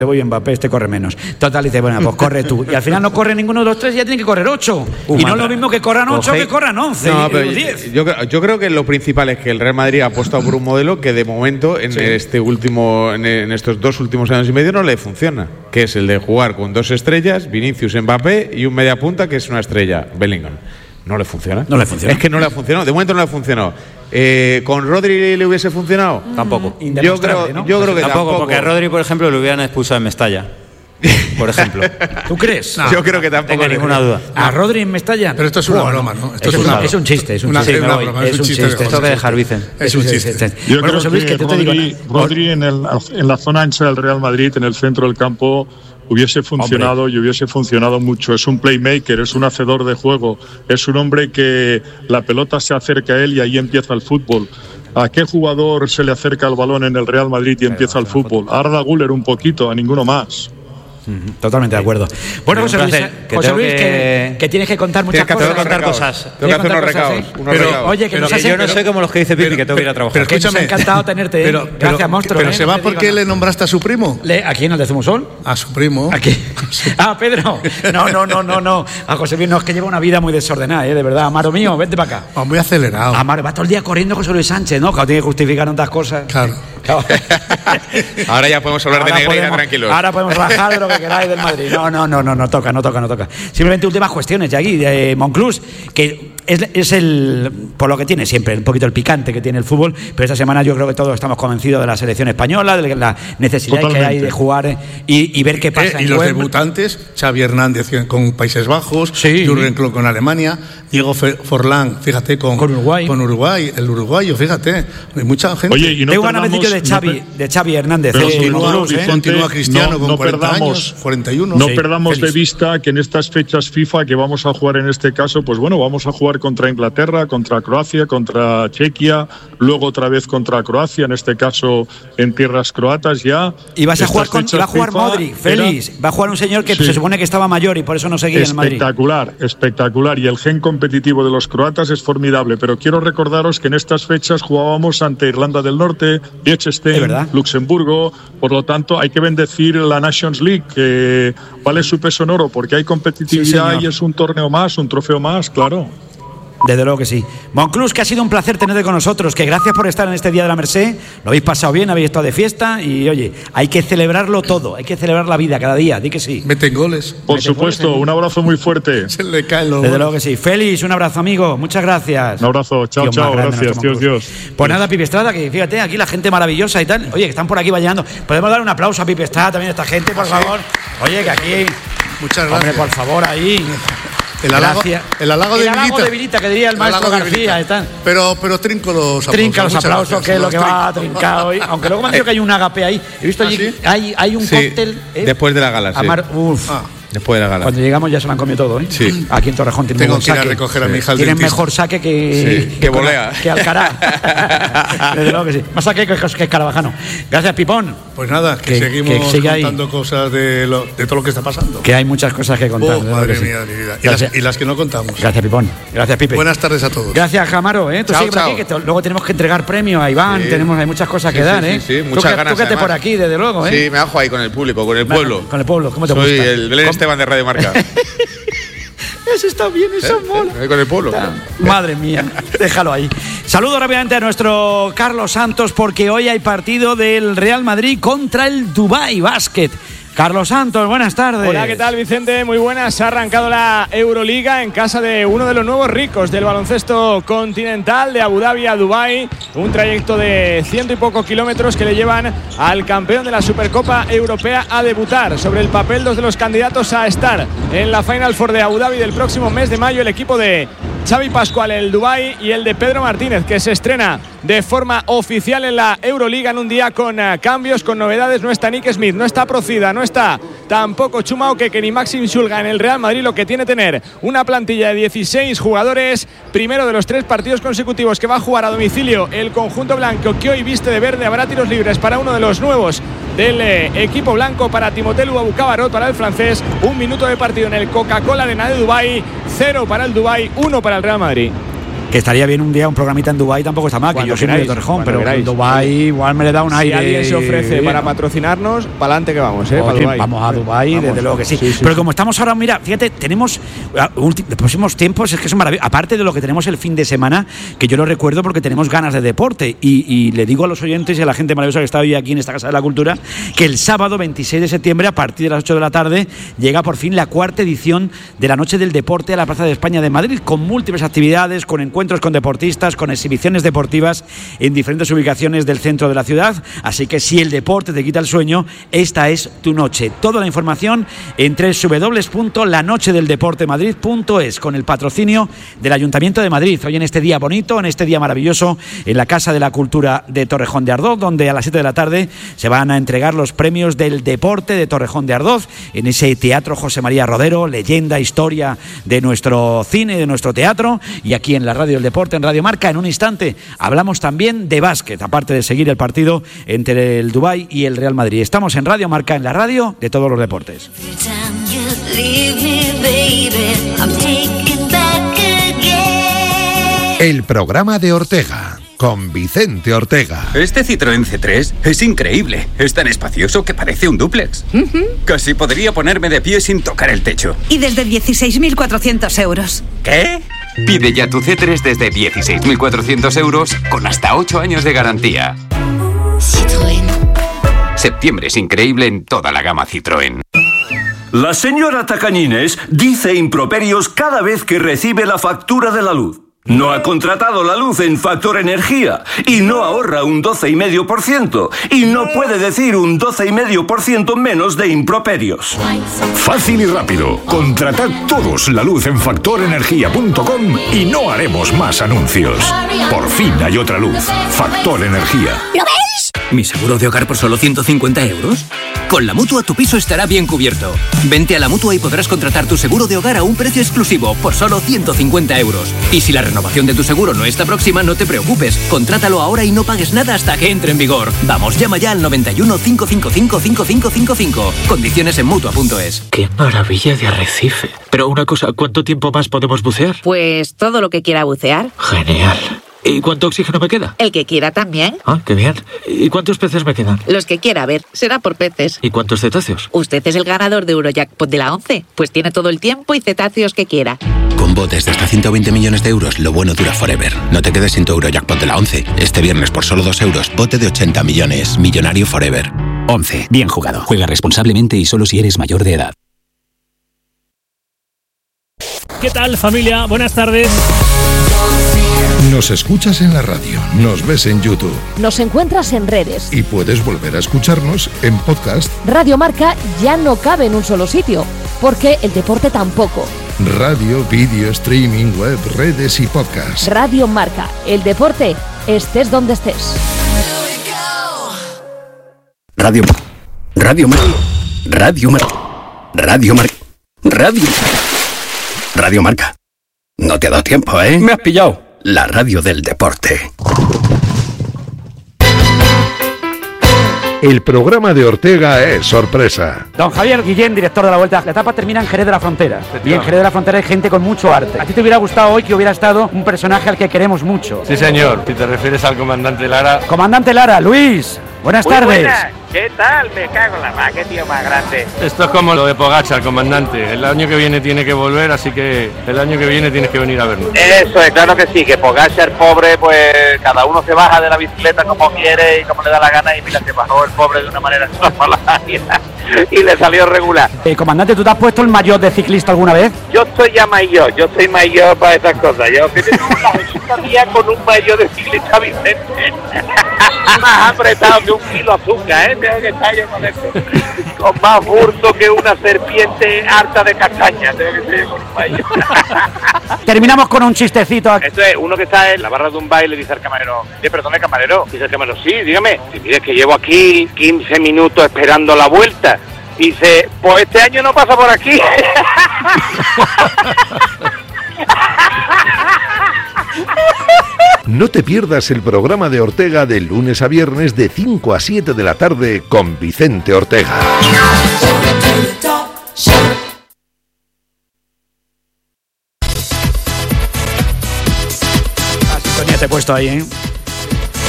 voy Mbappé, este corre menos. Total, dice, bueno, pues corre tú. Y al final no corre ninguno de los tres y ya tiene que correr 8. Y no es lo mismo que corran 8 que corran 11 y 10. Yo creo que lo principal es que el Real Madrid ha apostado por un modelo que de momento en estos 2 últimos años y medio no le funciona, que es el de jugar con 2 estrellas, Vinicius, Mbappé y un media punta que es una estrella, Bellingham. No le funciona. No le funciona. Es que no le ha funcionado. De momento no le ha funcionado. ¿Con Rodri le hubiese funcionado? Tampoco. Yo creo que tampoco. Porque a Rodri, por ejemplo, lo hubieran expulsado en Mestalla. Por ejemplo. ¿Tú crees? No, yo creo que tampoco. Tengo ninguna duda. ¿A Rodri en Mestalla? Pero esto es una broma, ¿no? Esto es un chiste. Es un chiste. Es un chiste. Esto que dejar, Vicen. Es un chiste. Yo creo que Rodri en la zona ancha del Real Madrid, en el centro del campo, hubiese funcionado y hubiese funcionado mucho. Es un playmaker, es un hacedor de juego, es un hombre que la pelota se acerca a él y ahí empieza el fútbol. ¿A qué jugador se le acerca el balón en el Real Madrid y empieza el fútbol? A Arda Güler un poquito, a ninguno más. Totalmente de acuerdo. Bueno, José Luis, que tienes que contar muchas cosas. Tengo que contar cosas. Tengo que hacer unos recados. Pero, oye, que yo no soy como los que dice Pipi, que tengo que ir a trabajar. Pero escúchame, me ha encantado tenerte. Gracias, monstruo. Pero ¿se va porque le nombraste a su primo? ¿A quién? ¿Al de Zumosol? A su primo. ¿A quién? Ah, Pedro. No. A José Luis, no, es que lleva una vida muy desordenada, de verdad. Amaro mío, vente para acá. Muy acelerado. Amaro, va todo el día corriendo José Luis Sánchez, ¿no? Que tiene que justificar tantas cosas. Claro. Ahora ya podemos hablar de Negreira tranquilos. Ahora podemos bajar de lo que queráis del Madrid. No toca. Simplemente últimas cuestiones, Yagui, de Monclús, que es por lo que tiene siempre, un poquito el picante que tiene el fútbol, pero esta semana yo creo que todos estamos convencidos de la selección española, de la necesidad que hay de jugar y ver qué pasa. Y los debutantes, Xavi Hernández con Países Bajos, Jürgen Klopp con Alemania, Diego Forlán, fíjate, con Uruguay, el uruguayo, fíjate, hay mucha gente. Oye, y no tengo ganas de Xavi Hernández. Continúa Cristiano con 40 años, 41. No perdamos de vista que en estas fechas FIFA que vamos a jugar en este caso, pues bueno, vamos a jugar contra Inglaterra, contra Croacia, contra Chequia, luego otra vez contra Croacia, en este caso en tierras croatas ya. Y va a jugar Modric, Félix. Va a jugar un señor que se supone que estaba mayor y por eso no seguía en Madrid. Espectacular. Y el gen competitivo de los croatas es formidable. Pero quiero recordaros que en estas fechas jugábamos ante Irlanda del Norte, Liechtenstein, Luxemburgo. Por lo tanto, hay que bendecir la Nations League, que vale su peso en oro, porque hay competitividad y es un torneo más, un trofeo más, claro. Desde luego que sí. Monclús, que ha sido un placer tenerte con nosotros, que gracias por estar en este Día de la Merced, lo habéis pasado bien, habéis estado de fiesta y oye, hay que celebrarlo todo, hay que celebrar la vida cada día, di que sí. Meten goles. Por supuesto, un abrazo muy fuerte. Se le caen los Desde luego que sí. Félix, un abrazo, amigo, muchas gracias. Un abrazo, chao, gracias, Dios. Pues nada, Pipi Estrada, que fíjate, aquí la gente maravillosa y tal, oye, que están por aquí bailando. Podemos dar un aplauso a Pipi Estrada también a esta gente, por favor. Oye, que aquí... Muchas gracias. Hombre, por favor, ahí... El halago de Vilita, que diría el maestro García. Pero trinco los aplausos. Trinca los aplausos, que es lo que va a trincar hoy. Aunque luego me han dicho que hay un agape ahí. He visto allí, hay un cóctel. Después de la gala, después de la gala. Cuando llegamos ya se lo han comido todo, ¿eh? Sí. Aquí en Torrejón tienen Tengo que ir a recoger a mi hija al Tienen dentista. mejor saque que volea. Que Alcaraz. Desde luego que sí. Más saque que Escarabajano. Gracias, Pipón. Pues nada, que seguimos contando cosas de todo lo que está pasando. Que hay muchas cosas que contar. Madre mía de mi vida. Y las que no contamos. Gracias, Pipón. Gracias, Pipe. Buenas tardes a todos. Gracias, Jamaro. Tú sigue por aquí, que luego tenemos que entregar premios a Iván. Hay muchas cosas que dar, ¿eh? Sí, muchas ganas. Tú quédate por aquí, desde luego, ¿eh? Sí, me bajo ahí con el público, con el pueblo. Con el pueblo, ¿cómo te gusta? Soy el Belén Esteban de Radio Marca. Eso está bien, eso mola. Con el pueblo. Madre mía, déjalo ahí. Saludo rápidamente a nuestro Carlos Santos, porque hoy hay partido del Real Madrid contra el Dubai Basket. Carlos Santos, buenas tardes. Hola, ¿qué tal, Vicente? Muy buenas. Ha arrancado la Euroliga en casa de uno de los nuevos ricos del baloncesto continental, de Abu Dhabi a Dubái. Un trayecto de 100 y pocos kilómetros que le llevan al campeón de la Supercopa Europea a debutar. Sobre el papel, dos de los candidatos a estar en la Final Four de Abu Dhabi del próximo mes de mayo, el equipo de Xavi Pascual, el Dubái, y el de Pedro Martínez, que se estrena de forma oficial en la Euroliga en un día con cambios, con novedades. No está Nick Smith, no está Procida, no está tampoco Chuma Okeke ni Maxim Shulga en el Real Madrid, lo que tiene tener una plantilla de 16 jugadores. Primero de los 3 partidos consecutivos que va a jugar a domicilio el conjunto blanco, que hoy viste de verde. Habrá tiros libres para uno de los nuevos del equipo blanco, para Timothée Luwawu-Cabarrot, para el francés. 1 minuto de partido en el Coca-Cola Arena de Dubái. 0 para el Dubái, 1 para el Real Madrid. Que estaría bien un día un programita en Dubái, tampoco está mal, que yo soy muy de Torrejón, pero en Dubái igual me le da un aire. Si alguien se ofrece para patrocinarnos, para adelante que vamos, para Dubái. Vamos a Dubái, desde luego que sí. Pero como estamos ahora, mira, fíjate, tenemos los próximos tiempos, es que son maravillosos. Aparte de lo que tenemos el fin de semana, que yo lo recuerdo porque tenemos ganas de deporte, y le digo a los oyentes y a la gente maravillosa que está hoy aquí en esta Casa de la Cultura, que el sábado 26 de septiembre, a partir de las 8 de la tarde, llega por fin la 4ª edición de la Noche del Deporte a la Plaza de España de Madrid, con múltiples actividades, con encuentros con deportistas, con exhibiciones deportivas en diferentes ubicaciones del centro de la ciudad. Así que si el deporte te quita el sueño, esta es tu noche. Toda la información en www.lanochedeldeportemadrid.es, con el patrocinio del Ayuntamiento de Madrid. Hoy en este día bonito, en este día maravilloso, en la Casa de la Cultura de Torrejón de Ardoz, donde a las 7 de la tarde se van a entregar los premios del deporte de Torrejón de Ardoz, en ese Teatro José María Rodero, leyenda, historia de nuestro cine, de nuestro teatro, y aquí en la Radio del Deporte, en Radio Marca. En un instante hablamos también de básquet, aparte de seguir el partido entre el Dubái y el Real Madrid. Estamos en Radio Marca, en la radio de todos los deportes. El programa de Ortega, con Vicente Ortega. Este Citroën C3 es increíble. Es tan espacioso que parece un dúplex. Casi podría ponerme de pie sin tocar el techo. Y desde 16.400 euros. ¿Qué? Pide ya tu C3 desde 16.400 euros con hasta 8 años de garantía. Citroën. Septiembre es increíble en toda la gama Citroën. La señora Tacañines dice improperios cada vez que recibe la factura de la luz. No ha contratado la luz en Factor Energía y no ahorra un 12,5% y no puede decir un 12,5% menos de improperios. Fácil y rápido. Contratad todos la luz en factorenergia.com y no haremos más anuncios. Por fin hay otra luz. Factor Energía. ¿Lo ves? ¿Mi seguro de hogar por solo 150 euros? Con la Mutua tu piso estará bien cubierto. Vente a la Mutua y podrás contratar tu seguro de hogar a un precio exclusivo por solo 150 euros. Y si la renovación de tu seguro no está próxima, no te preocupes. Contrátalo ahora y no pagues nada hasta que entre en vigor. Vamos, llama ya al 91 555 5555. Condiciones en Mutua.es. ¡Qué maravilla de arrecife! Pero una cosa, ¿cuánto tiempo más podemos bucear? Pues todo lo que quiera bucear. Genial. ¿Y cuánto oxígeno me queda? El que quiera también. Ah, qué bien. ¿Y cuántos peces me quedan? Los que quiera, a ver, será por peces. ¿Y cuántos cetáceos? Usted es el ganador de Eurojackpot de la 11, pues tiene todo el tiempo y cetáceos que quiera. Con botes de hasta 120 millones de euros, lo bueno dura forever. No te quedes sin tu Eurojackpot de la 11. Este viernes por solo 2 euros, bote de 80 millones. Millonario forever. 11. Bien jugado. Juega responsablemente y solo si eres mayor de edad. ¿Qué tal, familia? Buenas tardes. Nos escuchas en la radio, nos ves en YouTube. Nos encuentras en redes. Y puedes volver a escucharnos en podcast. Radio Marca ya no cabe en un solo sitio, porque el deporte tampoco. Radio, vídeo, streaming, web, redes y podcast. Radio Marca, el deporte, estés donde estés. Radio Marca. Radio Marca. Radio Marca. No te ha dado tiempo, ¿eh? Me has pillado. La radio del deporte. El programa de Ortega es sorpresa. Don Javier Guillén, director de la Vuelta. La etapa termina en Jerez de la Frontera. Y en Jerez de la Frontera hay gente con mucho arte. ¿A ti te hubiera gustado hoy que hubiera estado un personaje al que queremos mucho? Sí, señor. Si te refieres al comandante Lara. Comandante Lara, Luis, buenas tardes. Buenas. ¿Qué tal? Me cago en la mar, qué tío más grande. Esto es como lo de Pogačar, comandante. El año que viene tiene que volver, así que el año que viene tienes que venir a vernos. Eso es, claro que sí, que Pogačar, pobre, pues cada uno se baja de la bicicleta como quiere y como le da la gana, y mira, se bajó el pobre de una manera extraordinaria y le salió regular. Comandante, ¿tú te has puesto el maillot de ciclista alguna vez? Yo estoy ya maillot, yo soy maillot para estas cosas. Yo tengo una día con un maillot de ciclista, Vicente. Más apretado que un kilo de azúcar, ¿eh? Tengo que estar yo con esto. Con más burdo que una serpiente harta de castaña. Tengo que estar yo con un maillot. Terminamos con un chistecito. Esto es uno que está en la barra de un baile y dice al camarero: perdone, camarero. Dice el camarero: sí, dígame. Y mire, que llevo aquí 15 minutos esperando la vuelta. Dice: pues este año no pasa por aquí. No te pierdas el programa de Ortega de lunes a viernes de 5 a 7 de la tarde con Vicente Ortega. puesto ahí, ¿eh?